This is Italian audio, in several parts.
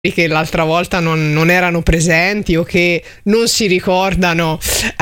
che l'altra volta non erano presenti o che non si ricordano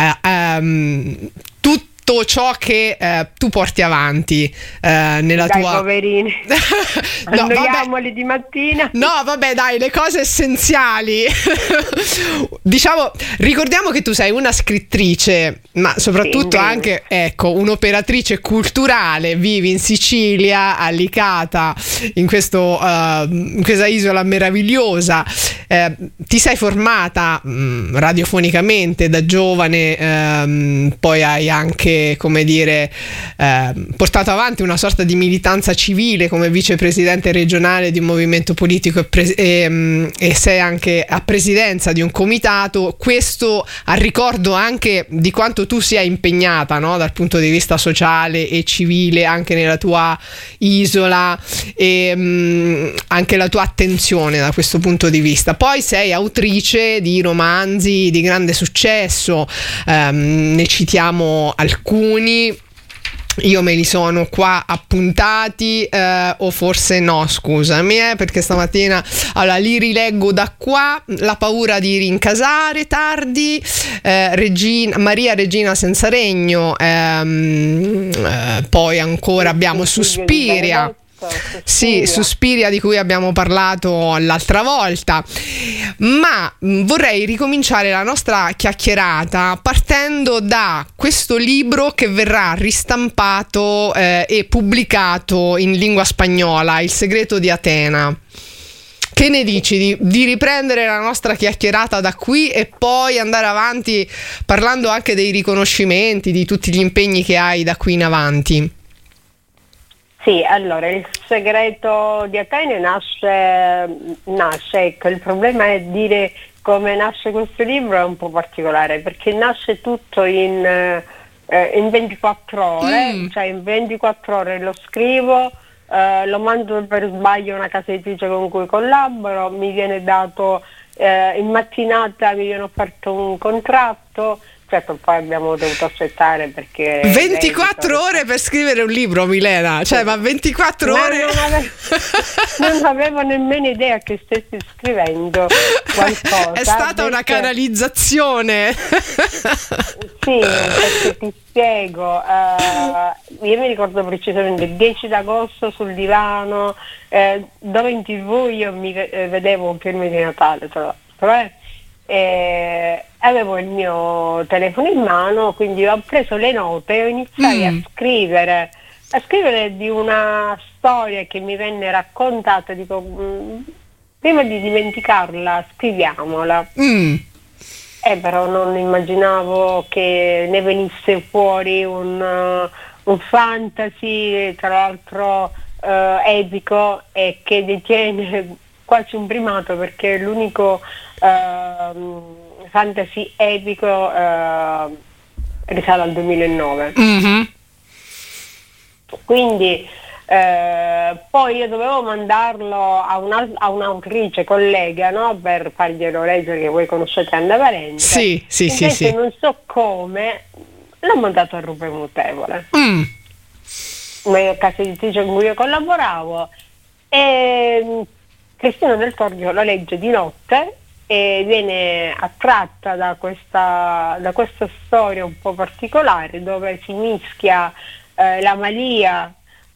tutto ciò che tu porti avanti nella Dai, tua... poverini. No, Annoiamoli di mattina. No, vabbè, dai, le cose essenziali. Diciamo, ricordiamo che tu sei una scrittrice, ma soprattutto anche, ecco, un'operatrice culturale. Vivi in Sicilia, a Licata, in questa isola meravigliosa. Ti sei formata radiofonicamente da giovane, poi hai anche, come dire, portato avanti una sorta di militanza civile come vicepresidente regionale di un movimento politico e sei anche a presidenza di un comitato. Questo a ricordo anche di quanto tu sia impegnata, no? Dal punto di vista sociale e civile anche nella tua isola, e anche la tua attenzione da questo punto di vista. Poi sei autrice di romanzi di grande successo, ne citiamo alcuni. Io me li sono qua appuntati, o forse no, scusami, perché stamattina allora li rileggo da qua. La paura di rincasare tardi, Maria Regina senza regno, poi ancora abbiamo Suspiria. Sì, Suspiria, di cui abbiamo parlato l'altra volta. Ma vorrei ricominciare la nostra chiacchierata partendo da questo libro che verrà ristampato e pubblicato in lingua spagnola, Il segreto di Atena. Che ne dici di riprendere la nostra chiacchierata da qui e poi andare avanti parlando anche dei riconoscimenti, di tutti gli impegni che hai da qui in avanti? Sì, allora, Il segreto di Atene nasce, ecco, il problema è dire come nasce questo libro, è un po' particolare, perché nasce tutto in 24 ore, cioè in 24 ore lo scrivo, lo mando per sbaglio a una casa editrice con cui collaboro, mi viene dato, in mattinata mi viene offerto un contratto. Certo, poi abbiamo dovuto aspettare perché 24 ore per scrivere un libro, Milena, cioè, ma 24 ore non avevo nemmeno idea che stessi scrivendo qualcosa. È stata una canalizzazione. Sì, perché ti spiego, io mi ricordo precisamente il 10 d'agosto sul divano, dove in TV io mi vedevo un film di Natale, tra l'altro, avevo il mio telefono in mano, quindi ho preso le note e ho iniziato a scrivere di una storia che mi venne raccontata. Dico, prima di dimenticarla scriviamola. Però non immaginavo che ne venisse fuori un fantasy, tra l'altro epico, e che detiene quasi un primato, perché è l'unico fantasy epico risale al 2009. Quindi poi io dovevo mandarlo a un'autrice collega, no? Per farglielo leggere, che voi conoscete, Anna Valente. Sì. Non so come l'ho mandato a Rupe Mutevole, una casa editrice con cui io collaboravo, e Cristina Del Torrio lo legge di notte e viene attratta da questa storia un po' particolare, dove si mischia la malia,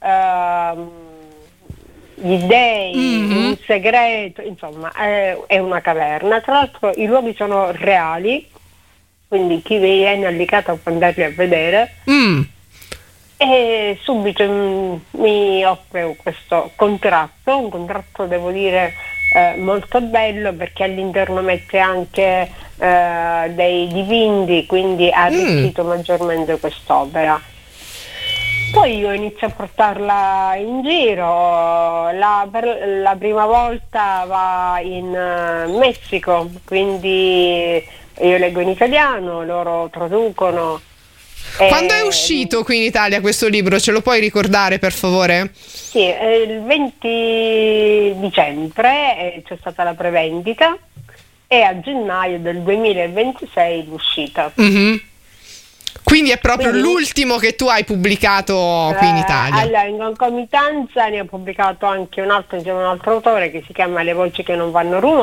gli dei, un segreto, insomma è una caverna. Tra l'altro i luoghi sono reali, quindi chi viene Licata può andarli a vedere. E subito mi offre questo contratto, un contratto, devo dire, molto bello, perché all'interno mette anche dei dipinti, quindi ha arricchito maggiormente quest'opera. Poi io inizio a portarla in giro, per la prima volta va in Messico, quindi io leggo in italiano, loro traducono. Quando è uscito qui in Italia questo libro? Ce lo puoi ricordare, per favore? Sì, il 20 dicembre c'è stata la prevendita e a gennaio del 2026 l'uscita. Quindi è proprio Quindi, l'ultimo che tu hai pubblicato qui in Italia. Allora, in concomitanza ne ho pubblicato anche un altro, insieme a un altro autore che si chiama Le voci che non vanno rumore.